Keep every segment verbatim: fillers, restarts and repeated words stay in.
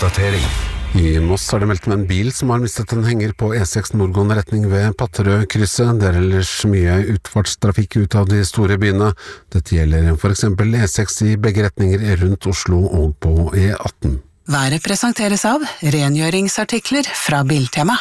oppdatering. I Moss har det meldt med en bil som har mistet en henger på E seks nordgående retning ved Patterø-krysset. Det er ellers mye utfartstrafikk ut av de store byene. Dette gjelder for eksempel E seks i begge retninger rundt Oslo og på E atten. Været presenteres av rengjøringsartikler fra Biltema.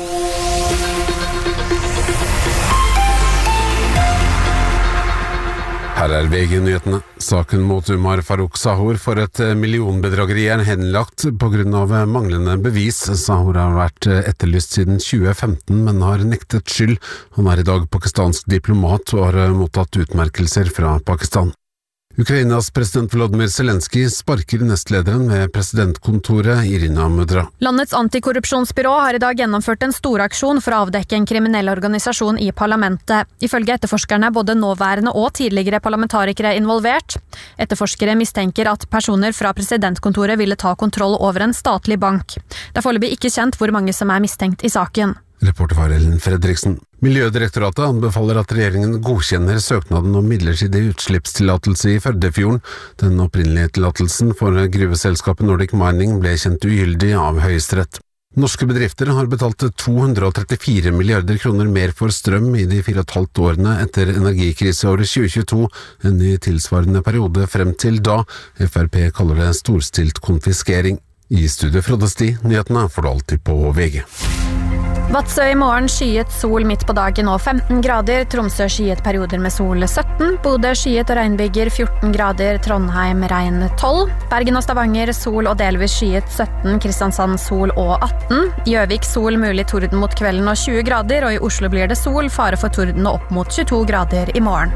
Her er V G-nyhetene. Saken mot Umar Farouk Sahur for et millionbedrageri er henlagt på grunn av manglende bevis. Sahur har vært etterlyst siden tjue femten, men har nektet skyld. Han er i dag pakistansk diplomat og har mottatt utmerkelser fra Pakistan. Ukrainas president Volodymyr Zelensky sparker nestlederen ved presidentkontoret, Irina Mudra. Landets antikorrupsjonsbyrå har i dag gjennomført en storaksjon for å avdekke en kriminell organisasjon i parlamentet. Ifølge etterforskerne er både nåværende og tidligere parlamentarikere involvert. Etterforskere mistenker at personer fra presidentkontoret ville ta kontroll over en statlig bank. Det er foreløpig ikke kjent hvor mange som er mistenkt i saken. Reporter var Ellen Fredriksen. Miljødirektoratet anbefaler at regjeringen godkjenner søknaden om midlertidig utslippstillatelse i Førdefjorden. Den opprinnelige tillatelsen for gruveselskapet Nordic Mining ble kjent ugyldig av Høyesterett. Norske bedrifter har betalt to hundre og trettifire milliarder kroner mer for strøm i de fire og et halvt årene etter energikriseåret tjue tjueto enn i tilsvarende periode frem til da. F R P kaller det storstilt konfiskering. I studio Frode Sti, nyhetene får du alltid på V G. Vadsø i morgen skyet sol midt på dagen og femten grader, Tromsø skyet perioder med sol sytten, Bodø skyet og regnbyger fjorten grader, Trondheim regn tolv, Bergen og Stavanger sol og delvis skyet sytten, Kristiansand sol og atten, Gjøvik sol mulig torden mot kvelden og tjue grader, og i Oslo blir det sol, fare for torden og opp mot tjueto grader i morgen.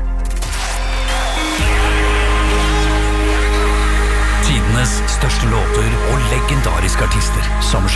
Tidenes største låter og legendariske artister som